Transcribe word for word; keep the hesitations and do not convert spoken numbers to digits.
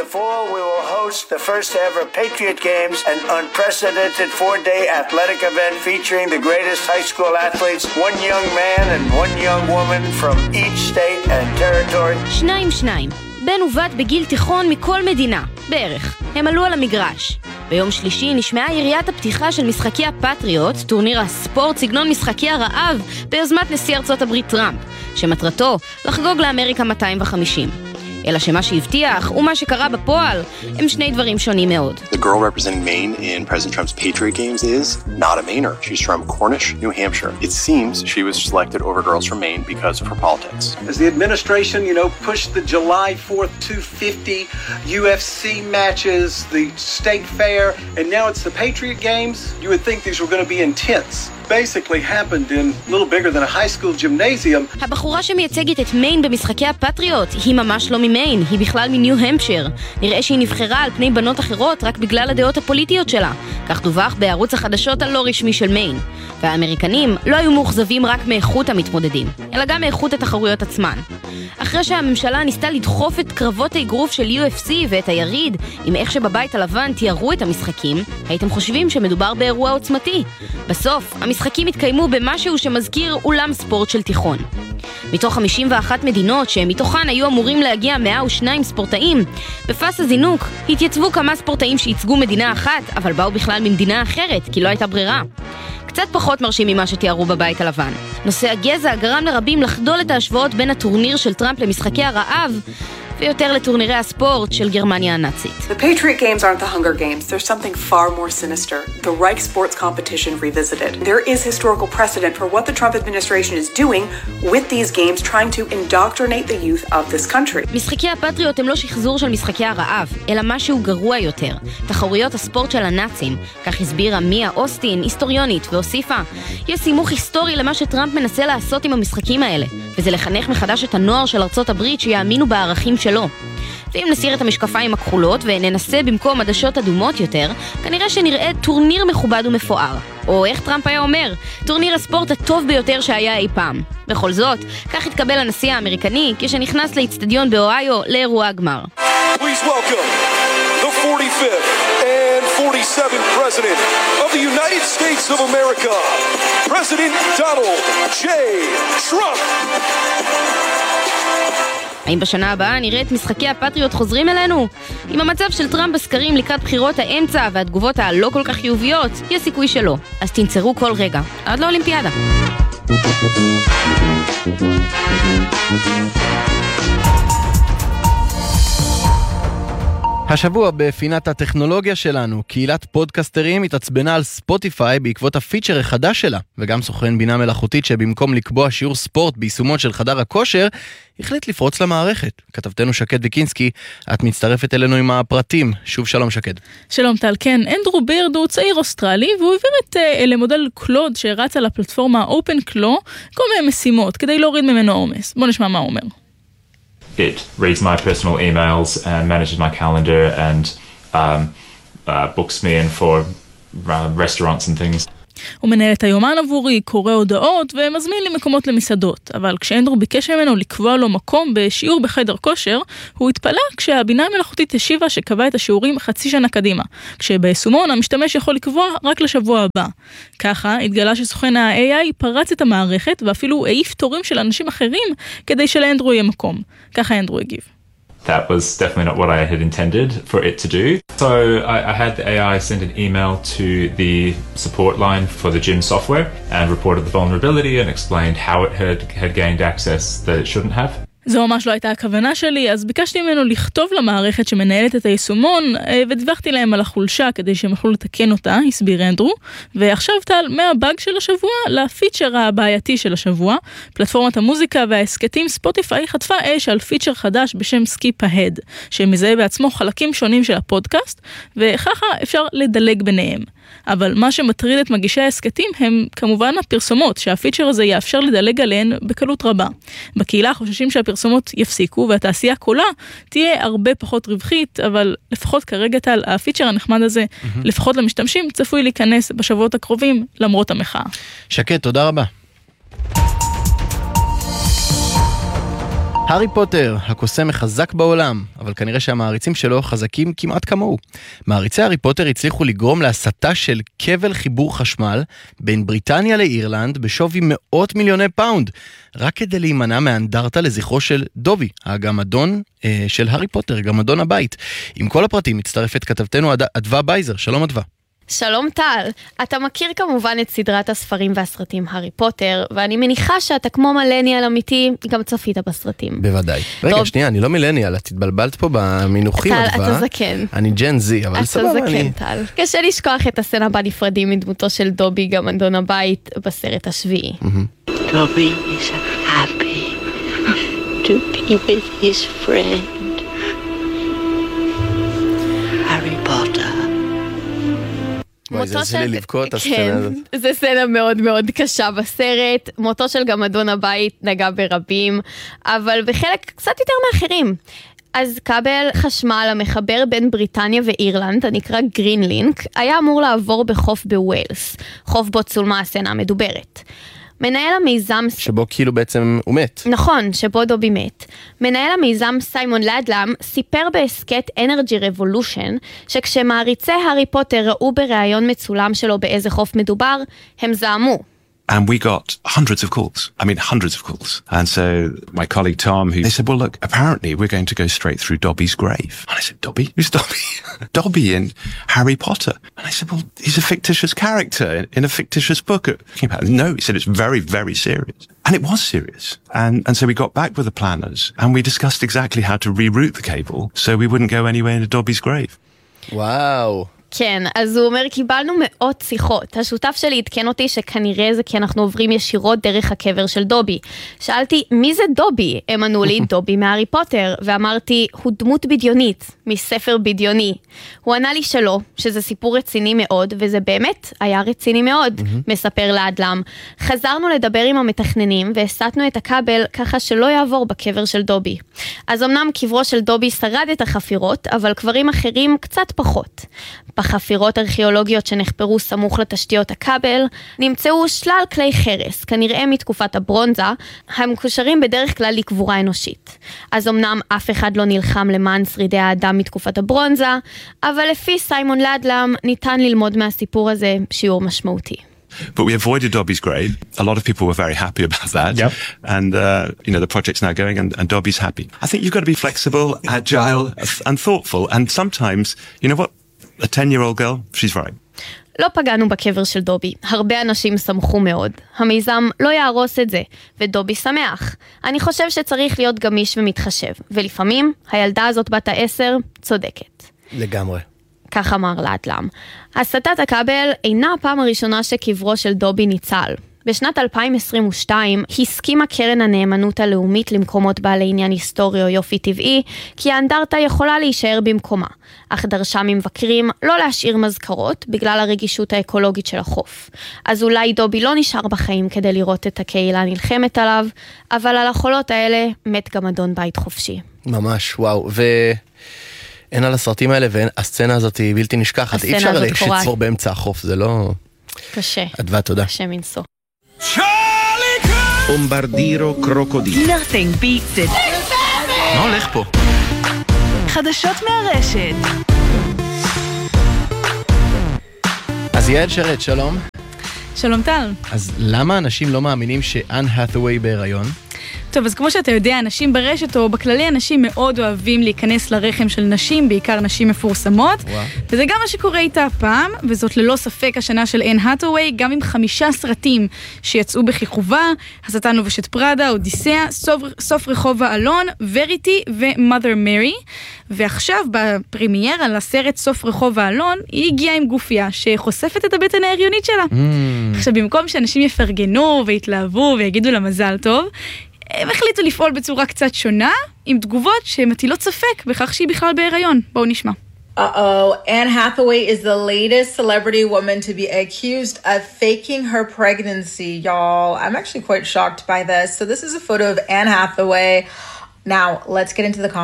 the fall, we will host the first ever Patriot Games, an unprecedented four-day athletic event featuring the greatest high school athletes, one young man and one young woman from each state and territory. שניים שניים, בן ובת בגיל תיכון מכל מדינה, בערך. הם עלו על המגרש. ביום שלישי נשמעה יריית הפתיחה של משחקי הפטריוט, טורניר הספורט סגנון משחקי הרעב, ביוזמת נשיא ארצות הברית טראמפ, שמטרתו לחגוג לאמריקה מאתיים וחמישים. אלא שמה שהבטיח ומה שקרה בפועל הם שני דברים שונים מאוד. The girl representing Maine in President Trump's Patriot Games is not a Mainer. She's from Cornish, New Hampshire. It seems she was selected over girls from Maine because of her politics. As the administration, you know, pushed the July fourth two fifty U F C matches, the state fair, and now it's the Patriot Games, you would think these were going to be intense. Basically happened in a little bigger than a high school gymnasium. הבחורה שמייצגת את מיין במשחקי הפטריוט היא ממש לא ממיין, היא בכלל מניו המפשיר. נראה שהיא נבחרה על פני בנות אחרות רק בגלל הדעות הפוליטיות שלה. כך דווח בערוץ החדשות הלא רשמי של מיין. והאמריקנים לא היו מאוכזבים רק מאיכות המתמודדים, אלא גם מאיכות התחרויות עצמן. אחרי שהממשלה ניסתה לדחוף את קרבות האגרוף של יו אף סי ואת היריד, עם איך שבבית הלבן תיארו את המשחקים, הייתם חושבים שמדובר באירוע עוצמתי. בסוף, המשחקים התקיימו במשהו שמזכיר אולם ספורט של תיכון. מתוך חמישים ואחת מדינות שמתוכן היו אמורים להגיע מאה ושניים ספורטאים, בפס הזינוק התייצבו כמה ספורטאים שייצגו מדינה אחת, אבל באו בכלל ממדינה אחרת, כי לא הייתה ברירה. קצת פחות מרשים ממה שתיארו בבית הלבן. נושא הגזע גרם לרבים לחדול את ההשוואות בין הטורניר של טראמפ למשחקי הרעב, ויותר לטורנירי הספורט של גרמניה הנאצית. The Patriot Games aren't the Hunger Games. There's something far more sinister. The Reich Sports Competition revisited. There is historical precedent for what the Trump administration is doing with these games, trying to indoctrinate the youth of this country. משחקי הפטריוט הם לא שחזור של משחקי הרעב, אלא משהו גרוע יותר. תחרויות הספורט של הנאצים, כך הסבירה מיה אוסטין, היסטוריונית, והוסיפה, יש סימוך היסטורי למה שטראמפ מנסה לעשות עם המשחקים האלה, וזה לחנך מחדש את הנוער של ארצות הברית שיאמינו בערכים שלו. ואם נסיר את המשקפיים הכחולות וננסה במקום עדשות אדומות יותר, כנראה שנראה טורניר מכובד ומפואר. או איך טראמפ היה אומר, טורניר הספורט הטוב ביותר שהיה אי פעם. בכל זאת, כך התקבל הנשיא האמריקני כשנכנס לאצטדיון באוהיו לאירוע הגמר. Please welcome the forty-fifth and forty-seventh President of the United States of America, President Donald J. Trump. האם בשנה הבאה נראה את משחקי הפטריוט חוזרים אלינו? עם המצב של טראמפ בסקרים לקראת בחירות האמצע והתגובות הלא כל כך חיוביות, יש סיכוי שלא. אז תנצרו כל רגע, עד לאולימפיאדה. השבוע בפינת הטכנולוגיה שלנו, קהילת פודקסטרים התעצבנה על ספוטיפיי בעקבות הפיצ'ר החדש שלה, וגם סוכן בינה מלאכותית שבמקום לקבוע שיעור ספורט ביישומות של חדר הכושר, החליט לפרוץ למערכת. כתבתנו שקד ויקינסקי, את מצטרפת אלינו עם הפרטים. שוב שלום שקד. שלום טל, כן, אנדרו בירד הוא צעיר אוסטרלי, והוא העביר את uh, למודל קלוד שרץ על הפלטפורמה אופן קלו, כל מיני משימות כדי להוריד ממנו עומס. בוא נשמע מה הוא אומר. It reads my personal emails and manages my calendar and um, uh, books me in for uh, restaurants and things. הוא מנהל את היומן עבורי, קורא הודעות ומזמין לי מקומות למסעדות. אבל כשאנדרו ביקש ממנו לקבוע לו מקום בשיעור בחדר כושר, הוא התפלא כשהבינה המלאכותית השיבה שקבע את השיעורים חצי שנה קדימה, כשביישומון המשתמש יכול לקבוע רק לשבוע הבא. ככה התגלה שסוכן ה-איי איי פרץ את המערכת ואפילו העיף תורים של אנשים אחרים כדי שלאנדרו יהיה מקום. ככה אנדרו הגיב. That was definitely not what I had intended for it to do. So I, I had the A I send an email to the support line for the gym software and reported the vulnerability and explained how it had, had gained access that it shouldn't have. זו ממש לא הייתה הכוונה שלי, אז ביקשתי ממנו לכתוב למערכת שמנהלת את היישומון, ודיווחתי להם על החולשה כדי שהם יוכלו לתקן אותה, הסביר אנדרו, ועכשיו טל מהבאג של השבוע לפיצ'ר הבעייתי של השבוע. פלטפורמת המוזיקה והעסקטים ספוטיפיי חטפה אש על פיצ'ר חדש בשם סקיפ ההד, שמזהה בעצמו חלקים שונים של הפודקאסט, וככה אפשר לדלג ביניהם. אבל מה שמטריד את מגישי העסקטים הם כמובן הפרסומות, שהפיצ'ר הזה יאפשר לדלג עליהן בקלות רבה. בקהילה חוששים שהפרסומות יפסיקו, והתעשייה כולה תהיה הרבה פחות רווחית, אבל לפחות כרגע טל, הפיצ'ר הנחמד הזה, mm-hmm. לפחות למשתמשים, צפוי להיכנס בשבועות הקרובים, למרות המחאה. שקט, תודה רבה. הארי פוטר, הקוסם החזק בעולם, אבל כנראה שהמעריצים שלו חזקים כמעט כמוהו. מעריצי הארי פוטר הצליחו לגרום להסתה של כבל חיבור חשמל בין בריטניה לאירלנד בשווי מאות מיליוני פאונד, רק כדי להימנע מהאנדרטה לזכרו של דובי, הגמדון אה, של הארי פוטר, גמדון הבית. עם כל הפרטים מצטרפת כתבתנו אדווה בייזר. שלום אדווה. שלום טל, אתה מכיר כמובן את סדרת הספרים והסרטים הארי פוטר, ואני מניחה שאתה כמו מילניאל אמיתי, גם צפית בסרטים. בוודאי. רגע, טוב. שנייה, אני לא מילניאל, את התבלבלת פה במינוחים, טל, אדווה. אתה זקן. אני ג'ן זי, אבל סבבה אני... אתה זקן, טל. קשה לשכוח את הסצנה בה נפרדים מדמותו של דובי, גם אדון הבית, בסרט השביעי. דובי is happy to be with his friend, Harry Potter. וואי, זה עושה לי לבכות, הסצנה הזאת. כן, זה סצנה מאוד מאוד קשה בסרט. מותו של גמדון הבית נגע ברבים, אבל בחלק קצת יותר מאחרים. אז כבל חשמל המחבר בין בריטניה ואירלנד, הנקרא גרינלינק, היה אמור לעבור בחוף בווילס, חוף בו צולמה הסצנה המדוברת. מנהל המיזם... שבו כאילו בעצם הוא מת. נכון, שבו דובי מת. מנהל המיזם סיימון לדלם סיפר בעסקת Energy Revolution, שכשמעריצי הארי פוטר ראו בראיון מצולם שלו באיזה חוף מדובר, הם זעמו. And we got hundreds of calls. I mean, hundreds of calls. And so my colleague Tom, who they said, well, look, apparently we're going to go straight through Dobby's grave. And I said, Dobby? Who's Dobby? Dobby in Harry Potter. And I said, well, he's a fictitious character in, in a fictitious book. No, he said, it's very, very serious. And it was serious. And, and so we got back with the planners and we discussed exactly how to reroute the cable so we wouldn't go anywhere into Dobby's grave. Wow. כן, אז הוא אומר, קיבלנו מאות שיחות. השותף שלי התקן אותי שכנראה זה כי אנחנו עוברים ישירות דרך הקבר של דובי. שאלתי, מי זה דובי? הם ענו לי, דובי מהארי פוטר, ואמרתי, הוא דמות בדיונית, מספר בדיוני. הוא ענה לי שלא, שזה סיפור רציני מאוד, וזה באמת היה רציני מאוד, מספר לאדלם. חזרנו לדבר עם המתכננים, והסטנו את הכבל ככה שלא יעבור בקבר של דובי. אז אמנם קברו של דובי שרד את החפירות, אבל קברים אחרים קצת פחות. בחפירות ארכיאולוגיות שנחפרו סמוך לתשתיות הכבל, נמצאו שלל כלי חרס, כנראה מתקופת הברונזה, המקושרים בדרך כלל לקבורה אנושית. אז אמנם אף אחד לא נלחם למען שרידי האדם מתקופת הברונזה, אבל לפי סיימון לדלם ניתן ללמוד מהסיפור הזה שיעור משמעותי. But we avoided Dobby's grave. A lot of people were very happy about that. Yep. And, uh, you know, the project's now going and, and Dobby's happy. I think you've got to be flexible, agile, and thoughtful. And sometimes, you know what? A ten-year-old girl, she's right. לא פגענו בקבר של דובי. הרבה אנשים שמחו מאוד. המיזם לא יהרוס את זה, ודובי שמח. אני חושב שצריך להיות גמיש ומתחשב. ולפעמים, הילדה הזאת בת העשר צודקת. לגמרי. כך אמר לאדלם. הסטת הכבל אינה הפעם הראשונה שקברו של דובי ניצל. בשנת אלפיים עשרים ושתיים הסכימה קרן הנאמנות הלאומית למקומות בעלי עניין היסטורי או יופי טבעי, כי האנדרטה יכולה להישאר במקומה, אך דרשה ממבקרים לא להשאיר מזכרות בגלל הרגישות האקולוגית של החוף. אז אולי דובי לא נשאר בחיים כדי לראות את הקהילה נלחמת עליו, אבל על החולות האלה מת גם אדון בית חופשי. ממש, וואו. ו... אין על הסרטים האלה, והסצנה הזאת היא בלתי נשכחת. אי אפשר לצפור באמצע החוף, זה לא... קשה. אדווה, תודה. קשה מנסו. בומברדירו קרוקודיל. Nothing beats it. מה הולך פה? חדשות מהרשת. אז יעל שרת, שלום. שלום טל. אז למה אנשים לא מאמינים שאן האת'ווי בהיריון? טוב, אז כמו שאתה יודע, אנשים ברשת או בכללי אנשים מאוד אוהבים להיכנס לרחם של נשים, בעיקר נשים מפורסמות, וואו. וזה גם מה שקורה איתה הפעם, וזאת ללא ספק השנה של אן האת'ווי, גם עם חמישה סרטים שיצאו בכיכובה, השטן ובשת פראדה, אודיסאה, סוף, סוף רחוב האלון, וריטי ו-Mother Mary, ועכשיו בפרימיירה לסרט סוף רחוב האלון, היא הגיעה עם גופיה שחושפת את הבטן ההריונית שלה. Mm. עכשיו, במקום שאנשים יפרגנו והתלהבו ויגידו לה מזל טוב, הם החליטו לפעול בצורה קצת שונה, עם תגובות שמטילות ספק בכך שהיא בכלל בהיריון. בואו נשמע. Uh-oh, Anne Hathaway is the latest celebrity woman to be accused of faking her pregnancy, y'all. I'm actually quite shocked by this. So this is a photo of Anne Hathaway. Now, let's get into the comments.